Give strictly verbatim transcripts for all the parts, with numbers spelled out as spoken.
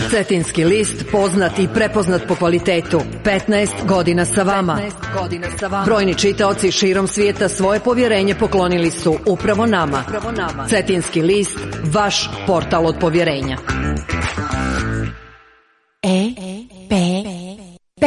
Cetinski list, poznat i prepoznat po kvalitetu. petnaest godina sa vama. Brojni čitaoci širom svijeta svoje povjerenje poklonili su upravo nama. Cetinski list, vaš portal od povjerenja. E, P, P.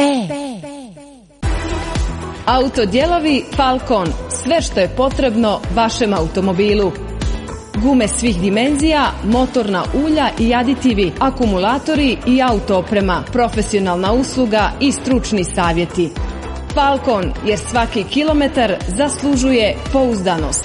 Autodijelovi Falcon. Sve što je potrebno vašem automobilu. Gume svih dimenzija, motorna ulja i aditivi, akumulatori i auto oprema, profesionalna usluga i stručni savjeti. Falcon, jer svaki kilometar zaslužuje pouzdanost.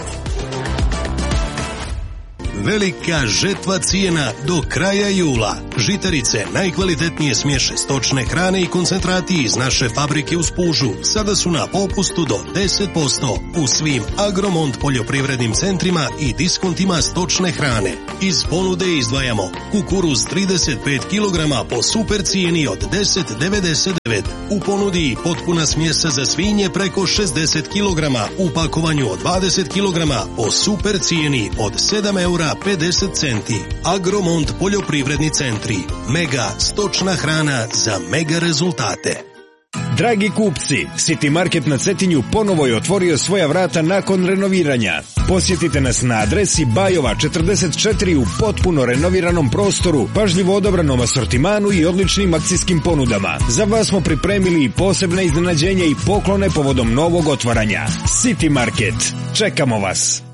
Velika žetva cijena do kraja jula. Žitarice, najkvalitetnije smješe stočne hrane i koncentrati iz naše fabrike u Spužu sada su na popustu do deset posto u svim Agromont poljoprivrednim centrima i diskontima stočne hrane. Iz ponude izdvajamo kukuruz trideset pet kilograma po super cijeni od deset devedeset devet. U ponudi i potpuna smjesa za svinje preko šezdeset kilograma u pakovanju od dvadeset kilograma po super cijeni od sedam eura pedeset centi. Agromont poljoprivredni centri. Mega stočna hrana za mega rezultate. Dragi kupci, City Market na Cetinju ponovo je otvorio svoja vrata nakon renoviranja. Posjetite nas na adresi Bajova četrdeset četiri u potpuno renoviranom prostoru, pažljivo odabranom asortimanu i odličnim akcijskim ponudama. Za vas smo pripremili posebne iznenađenja i poklone povodom novog otvaranja. City Market. Čekamo vas!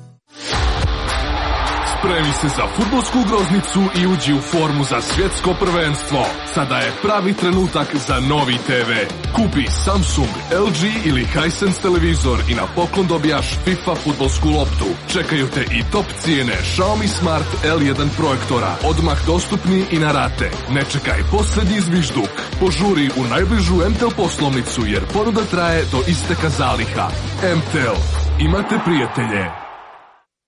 Spremi se za fudbalsku groznicu i uđi u formu za svjetsko prvenstvo. Sada je pravi trenutak za novi te ve. Kupi Samsung, el dži ili Hisense televizor i na poklon dobijaš FIFA fudbalsku loptu. Čekaju te i top cijene Xiaomi Smart el jedan projektora, odmah dostupni i na rate. Ne čekaj posljednji zvižduk. Požuri u najbližu em te el poslovnicu jer ponuda traje do isteka zaliha. em te el. Imate prijatelje.